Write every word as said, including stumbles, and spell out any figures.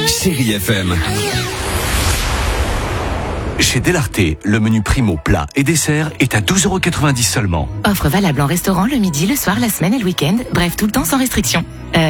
Chérie F M. Chez Delarté, le menu primo plat et dessert est à douze euros quatre-vingt-dix seulement. Offre valable en restaurant le midi, le soir, la semaine et le week-end. Bref, tout le temps sans restriction. Euh,